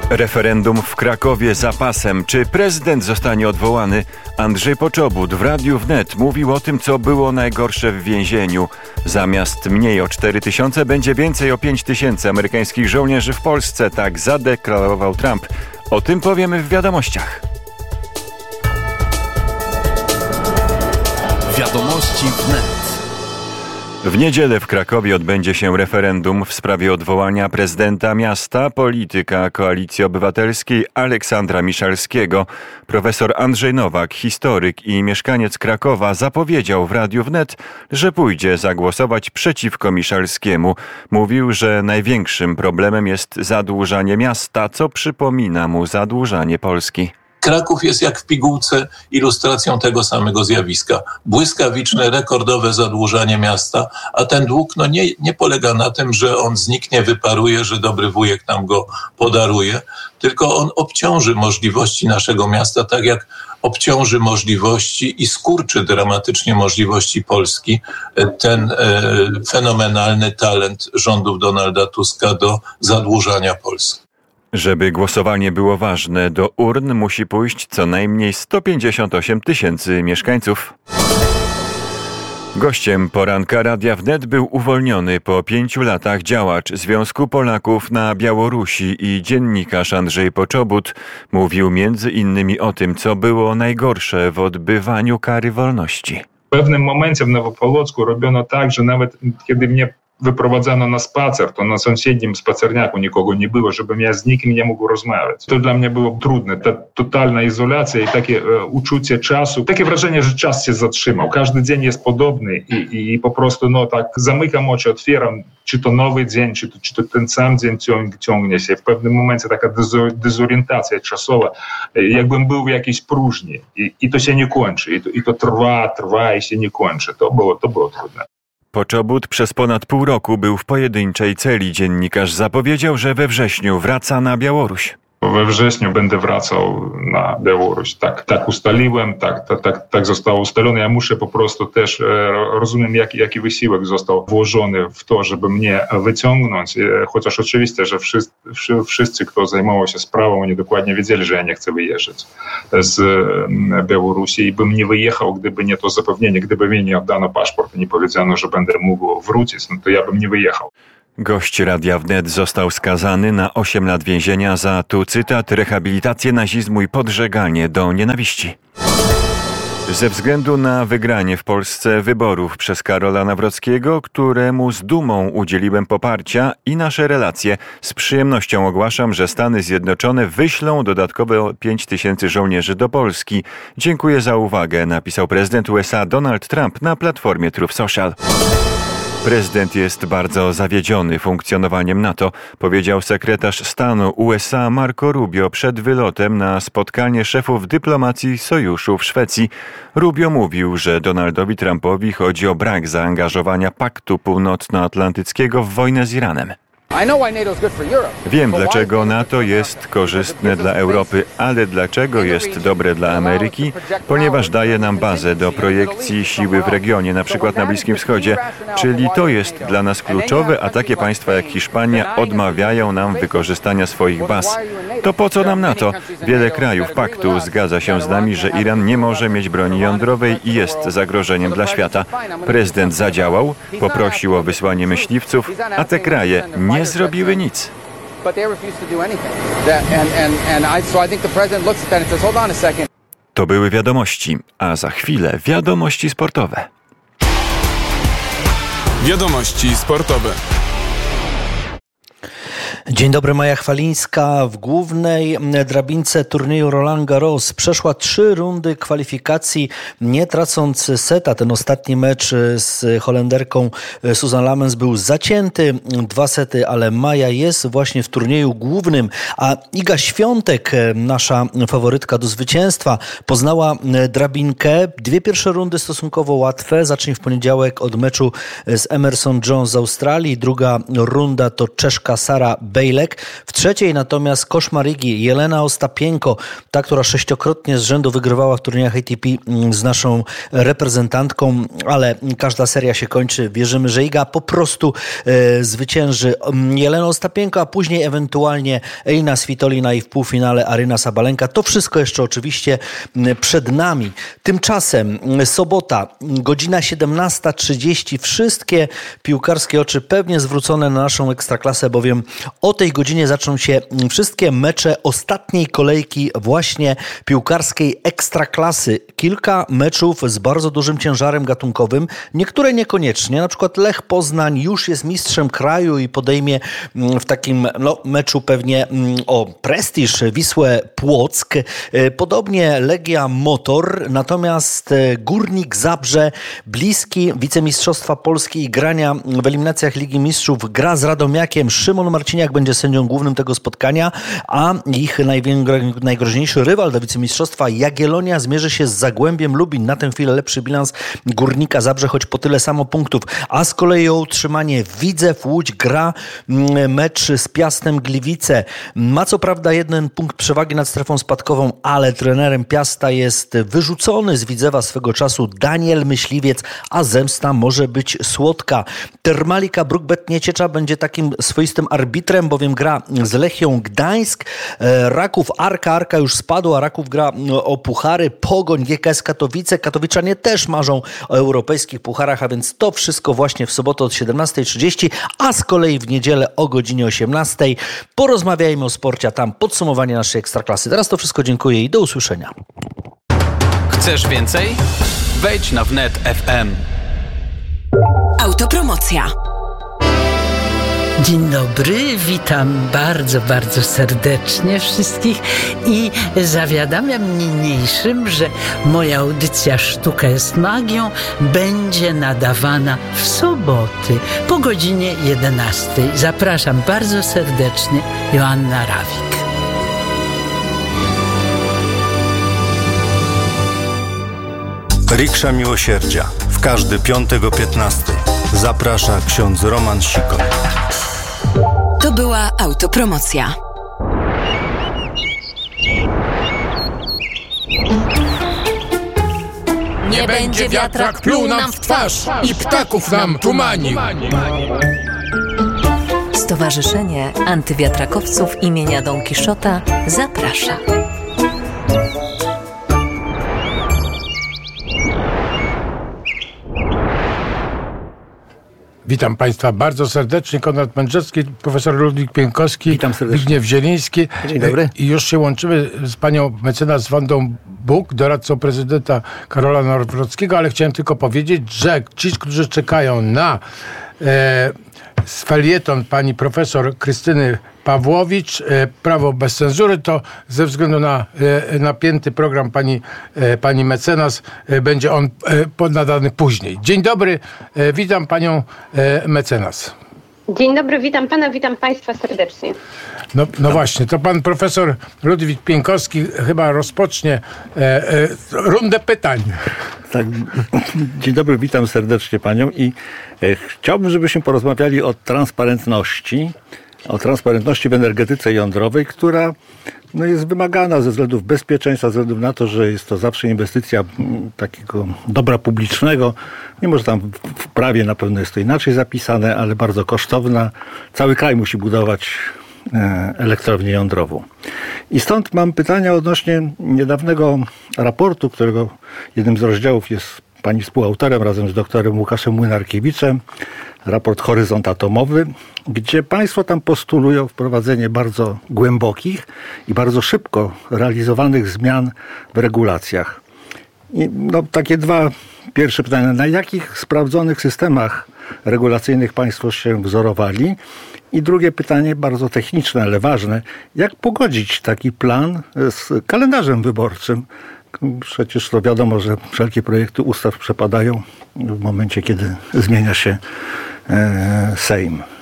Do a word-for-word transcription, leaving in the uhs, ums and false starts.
Referendum w Krakowie za pasem. Czy prezydent zostanie odwołany? Andrzej Poczobut w Radiu Wnet mówił o tym, co było najgorsze w więzieniu. Zamiast mniej o cztery tysiące będzie więcej o pięć tysięcy amerykańskich żołnierzy w Polsce. Tak zadeklarował Trump. O tym powiemy w wiadomościach. Wiadomości Wnet. W niedzielę w Krakowie odbędzie się referendum w sprawie odwołania prezydenta miasta, polityka Koalicji Obywatelskiej Aleksandra Miszalskiego. Profesor Andrzej Nowak, historyk i mieszkaniec Krakowa, zapowiedział w Radiu Wnet, że pójdzie zagłosować przeciwko Miszalskiemu. Mówił, że największym problemem jest zadłużanie miasta, co przypomina mu zadłużanie Polski. Kraków jest jak w pigułce ilustracją tego samego zjawiska. Błyskawiczne, rekordowe zadłużanie miasta, a ten dług no nie, nie polega na tym, że on zniknie, wyparuje, że dobry wujek nam go podaruje, tylko on obciąży możliwości naszego miasta, tak jak obciąży możliwości i skurczy dramatycznie możliwości Polski ten e, fenomenalny talent rządów Donalda Tuska do zadłużania Polski. Żeby głosowanie było ważne, do urn musi pójść co najmniej sto pięćdziesiąt osiem tysięcy mieszkańców. Gościem poranka Radia Wnet był uwolniony po pięciu latach działacz Związku Polaków na Białorusi i dziennikarz Andrzej Poczobut. Mówił między innymi o tym, co było najgorsze w odbywaniu kary wolności. W pewnym momencie w Nowopolocku robiono tak, że nawet kiedy mnie wyprowadzano na spacer, to na sąsiednim spacerniaku nikogo nie było, żebym ja z nikim nie mógł rozmawiać. To dla mnie było trudne. Ta totalna izolacja i takie e, uczucie czasu. Takie wrażenie, że czas się zatrzymał. Każdy dzień jest podobny i, i, i po prostu no tak zamykam oczy, otwieram, czy to nowy dzień, czy to, czy to ten sam dzień ciąg, ciągnie się. W pewnym momencie taka dezorientacja czasowa, e, jakbym był w jakiejś próżni i, i to się nie kończy. I to, i to trwa, trwa i się nie kończy. To było, to było trudne. Poczobut przez ponad pół roku był w pojedynczej celi. Dziennikarz zapowiedział, że we wrześniu wraca na Białoruś. We wrześniu będę wracał na Białoruś. Tak, tak ustaliłem, tak, tak, tak, tak zostało ustalone. Ja muszę po prostu też, e, rozumiem, jaki, jaki wysiłek został włożony w to, żeby mnie wyciągnąć. E, chociaż oczywiście, że wszyscy, wszyscy, kto zajmował się sprawą, oni dokładnie wiedzieli, że ja nie chcę wyjeżdżać z e, Białorusi i bym nie wyjechał, gdyby nie to zapewnienie, gdyby mi nie oddano paszport i nie powiedziano, że będę mógł wrócić, no to ja bym nie wyjechał. Gość Radia Wnet został skazany na osiem lat więzienia za, tu cytat, rehabilitację nazizmu i podżeganie do nienawiści. Ze względu na wygranie w Polsce wyborów przez Karola Nawrockiego, któremu z dumą udzieliłem poparcia i nasze relacje, z przyjemnością ogłaszam, że Stany Zjednoczone wyślą dodatkowe pięć tysięcy żołnierzy do Polski. Dziękuję za uwagę, napisał prezydent U S A Donald Trump na platformie Truth Social. Prezydent jest bardzo zawiedziony funkcjonowaniem NATO, powiedział sekretarz stanu U S A Marco Rubio przed wylotem na spotkanie szefów dyplomacji sojuszu w Szwecji. Rubio mówił, że Donaldowi Trumpowi chodzi o brak zaangażowania Paktu Północnoatlantyckiego w wojnę z Iranem. Wiem, dlaczego NATO jest korzystne dla Europy, ale dlaczego jest dobre dla Ameryki? Ponieważ daje nam bazę do projekcji siły w regionie, na przykład na Bliskim Wschodzie. Czyli to jest dla nas kluczowe, a takie państwa jak Hiszpania odmawiają nam wykorzystania swoich baz. To po co nam NATO? Wiele krajów paktu zgadza się z nami, że Iran nie może mieć broni jądrowej i jest zagrożeniem dla świata. Prezydent zadziałał, poprosił o wysłanie myśliwców, a te kraje nie Nie zrobiły nic. To były wiadomości, a za chwilę wiadomości sportowe. Wiadomości sportowe. Dzień dobry, Maja Chwalińska. W głównej drabince turnieju Roland Garros przeszła trzy rundy kwalifikacji, nie tracąc seta. Ten ostatni mecz z Holenderką Susan Lamens był zacięty. Dwa sety, ale Maja jest właśnie w turnieju głównym. A Iga Świątek, nasza faworytka do zwycięstwa, poznała drabinkę. Dwie pierwsze rundy stosunkowo łatwe. Zacznie w poniedziałek od meczu z Emerson Jones z Australii. Druga runda to Czeszka Sara Bejlek. W trzeciej natomiast Koszmarigi, Jelena Ostapienko, ta, która sześciokrotnie z rzędu wygrywała w turniejach A T P z naszą reprezentantką, ale każda seria się kończy. Wierzymy, że Iga po prostu e, zwycięży Jelena Ostapienko, a później ewentualnie Elina Svitolina i w półfinale Aryna Sabalenka. To wszystko jeszcze oczywiście przed nami. Tymczasem sobota, godzina siedemnasta trzydzieści. Wszystkie piłkarskie oczy pewnie zwrócone na naszą Ekstraklasę, bowiem o tej godzinie zaczną się wszystkie mecze ostatniej kolejki właśnie piłkarskiej Ekstraklasy. Kilka meczów z bardzo dużym ciężarem gatunkowym, niektóre niekoniecznie. Na przykład Lech Poznań już jest mistrzem kraju i podejmie w takim no, meczu pewnie o prestiż Wisłę Płock. Podobnie Legia Motor, natomiast Górnik Zabrze, bliski wicemistrzostwa Polski i grania w eliminacjach Ligi Mistrzów, gra z Radomiakiem. Szymon Marciniak będzie sędzią głównym tego spotkania, a ich najgroźniejszy rywal do wicemistrzostwa Jagiellonia zmierzy się z Zagłębiem Lubin. Na tę chwilę lepszy bilans Górnika Zabrze, choć po tyle samo punktów. A z kolei o utrzymanie Widzew Łódź gra mecz z Piastem Gliwice. Ma co prawda jeden punkt przewagi nad strefą spadkową, ale trenerem Piasta jest wyrzucony z Widzewa swego czasu Daniel Myśliwiec, a zemsta może być słodka. Termalika Bruk-Bet Nieciecza będzie takim swoistym arbitrem, bowiem gra z Lechią Gdańsk. Raków Arka, Arka już spadł, a Raków gra o puchary. Pogoń G K S Katowice. Katowiczanie też marzą o europejskich pucharach, a więc to wszystko właśnie w sobotę od siedemnasta trzydzieści, a z kolei w niedzielę o godzinie osiemnastej. Porozmawiajmy o sporcie, a tam podsumowanie naszej Ekstraklasy. Teraz to wszystko, dziękuję i do usłyszenia. Chcesz więcej? Wejdź na wnet kropka f m. Autopromocja. Dzień dobry, witam bardzo, bardzo serdecznie wszystkich i zawiadamiam niniejszym, że moja audycja Sztuka jest magią będzie nadawana w soboty po godzinie jedenastej. Zapraszam bardzo serdecznie, Joanna Rawik. Riksza Miłosierdzia. W każdy piątek o piętnastej. Zaprasza ksiądz Roman Sikon. To była autopromocja. Nie będzie wiatrak pluł nam w twarz i ptaków nam tumanił. Stowarzyszenie Antywiatrakowców imienia Don Kiszota zaprasza. Witam Państwa bardzo serdecznie. Konrad Mędrzewski, profesor Ludwik Pienkowski, Witam serdecznie. Zbigniew Zieliński. Dzień dobry. I już się łączymy z panią mecenas Wandą Buk, doradcą prezydenta Karola Nawrockiego, ale chciałem tylko powiedzieć, że ci, którzy czekają na e, felieton pani profesor Krystyny Pawłowicz, e, Prawo bez cenzury, to ze względu na e, napięty program pani, e, pani mecenas e, będzie on e, nadany później. Dzień dobry, e, witam panią e, mecenas. Dzień dobry, witam pana, witam państwa serdecznie. No, no właśnie, to pan profesor Ludwik Pienkowski chyba rozpocznie e, e, rundę pytań. Tak. Dzień dobry, witam serdecznie panią i e, chciałbym, żebyśmy porozmawiali o transparentności, o transparentności w energetyce jądrowej, która no, jest wymagana ze względów bezpieczeństwa, ze względu na to, że jest to zawsze inwestycja m, takiego dobra publicznego. Mimo że tam w, w prawie na pewno jest to inaczej zapisane, ale bardzo kosztowna. Cały kraj musi budować e, elektrownię jądrową. I stąd mam pytania odnośnie niedawnego raportu, którego jednym z rozdziałów jest pani współautorem razem z doktorem Łukaszem Młynarkiewiczem, raport Horyzont Atomowy, gdzie państwo tam postulują wprowadzenie bardzo głębokich i bardzo szybko realizowanych zmian w regulacjach. I no, takie dwa pierwsze pytania. Na jakich sprawdzonych systemach regulacyjnych państwo się wzorowali? I drugie pytanie, bardzo techniczne, ale ważne. Jak pogodzić taki plan z kalendarzem wyborczym? Przecież to wiadomo, że wszelkie projekty ustaw przepadają w momencie, kiedy zmienia się e, Sejm.